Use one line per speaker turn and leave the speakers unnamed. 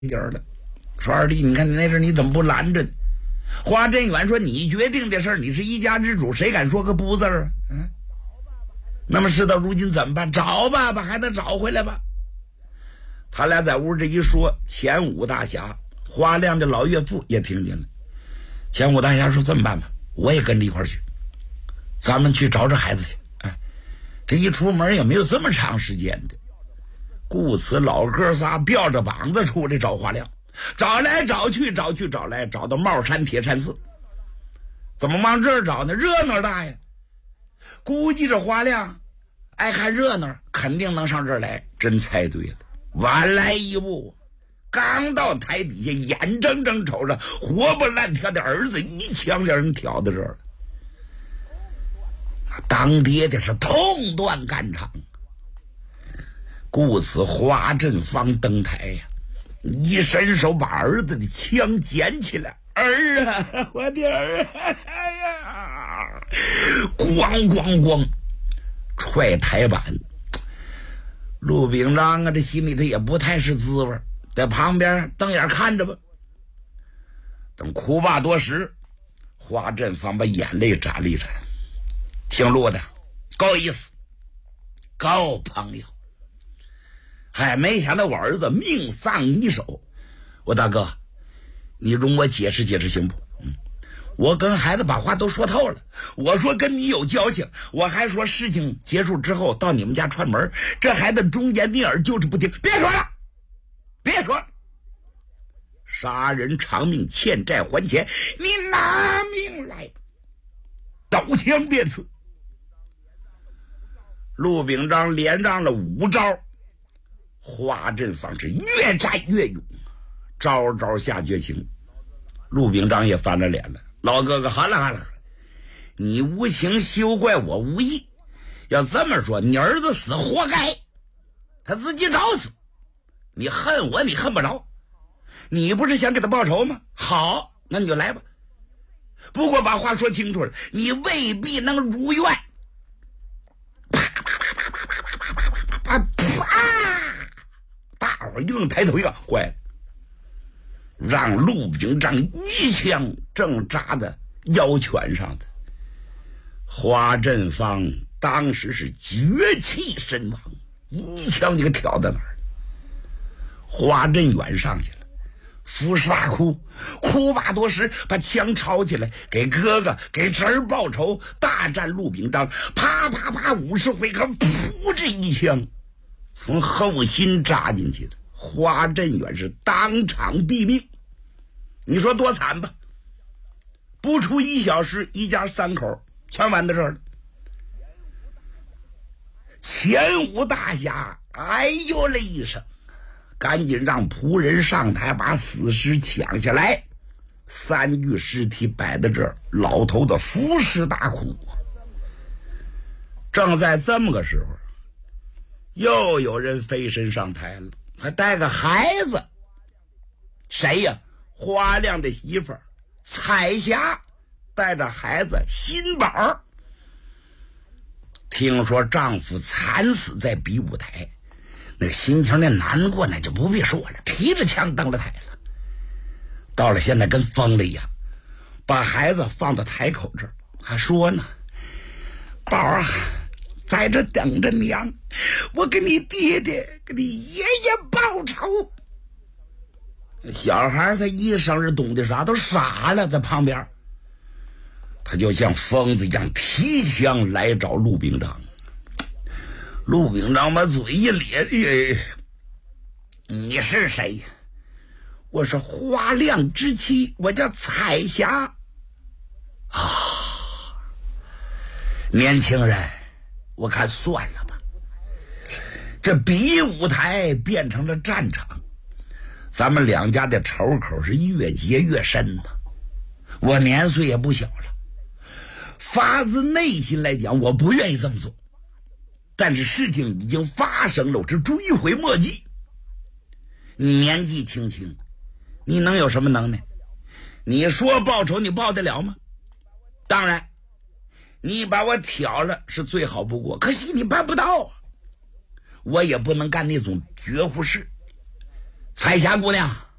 底儿了，说二弟，你看那事你怎么不拦着呢？华振远说：“你决定的事儿，你是一家之主，谁敢说个不字儿啊？那么事到如今怎么办？找吧，把孩子找回来吧。”他俩在屋这一说，前武大侠华亮的老岳父也听见了。前武大侠说：“这么办吧，我也跟着一块儿去，咱们去找孩子去。这一出门也没有这么长时间的。”故此老哥仨吊着膀子出来找华亮，找来找去，找来找到帽山铁禅寺。怎么往这儿找呢？热闹大呀！估计这华亮爱看热闹，肯定能上这儿来。真猜对了，晚来一步，刚到台底下，眼睁睁瞅着活蹦乱跳的儿子一枪让人挑到这儿了。当爹的是痛断肝肠。故此华振芳登台呀，一伸手把儿子的枪捡起来，儿啊，我的儿啊，哎呀，咣咣咣踹台板。陆秉章啊，这心里头也不太是滋味，在旁边瞪眼看着吧。等哭罢多时，华振芳把眼泪眨了一眨。姓陆的，够意思，够朋友。没想到我儿子命丧你手。我大哥，你容我解释解释行不？我跟孩子把话都说透了，我说跟你有交情，我还说事情结束之后到你们家串门，这孩子忠言逆耳就是不听。别说了，别说了，杀人偿命，欠债还钱，你拿命来！刀枪便刺。陆秉章连让了5招，华振芳是越战越勇，招招下绝情。陆秉章也翻了脸了，老哥哥，好了，你无情休怪我无义。要这么说，你儿子死活该，他自己找死。你恨我，你恨不着。你不是想给他报仇吗？好，那你就来吧。不过把话说清楚了，你未必能如愿。大伙儿一愣，抬头一看，坏了，让陆秉章一枪正扎在腰拳上的。华振芳当时是绝气身亡，一枪就给挑在哪儿。华振远上去了，扶尸大哭罢多时，把枪抄起来，给哥哥给侄儿报仇，大战陆秉章，啪50回合，噗，这一枪从后心扎进去了。华振远是当场毙命。你说多惨吧？不出1小时，一家3口全完到这儿了。前武大侠哎呦了一声，赶紧让仆人上台把死尸抢下来。3具尸体摆在这儿，老头子伏尸大哭。正在这么个时候，又有人飞身上台了，还带个孩子。谁呀？华亮的媳妇儿彩霞带着孩子新宝。听说丈夫惨死在比武台，那个心情那难过那就不必说了，提着枪登了台了。到了现在跟疯了一样，把孩子放到台口这儿，还说呢：“宝啊，在这等着娘，我给你爹爹给你爷爷报仇。”小孩才一生日懂得啥，都傻了，在旁边他就像疯子一样提枪来找陆秉章。陆秉章把嘴一咧：“你是谁呀？”“我是华亮之妻，我叫彩霞。”“啊，年轻人，我看算了吧，这比武台变成了战场，咱们两家的仇口是越结越深呢。我年岁也不小了，发自内心来讲，我不愿意这么做，但是事情已经发生了，我是追悔莫及。你年纪轻轻，你能有什么能耐？你说报仇，你报得了吗？当然你把我挑了是最好不过，可惜你办不到啊。我也不能干那种绝户事。 彩霞姑娘。